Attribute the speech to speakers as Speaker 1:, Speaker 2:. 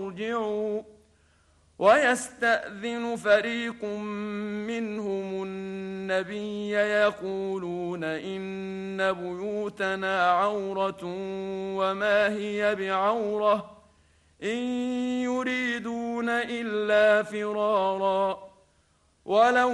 Speaker 1: فارجعوا ويستأذن فريق منهم النبي يقولون إن بيوتنا عورة وما هي بعورة إن يريدون إلا فرارا ولو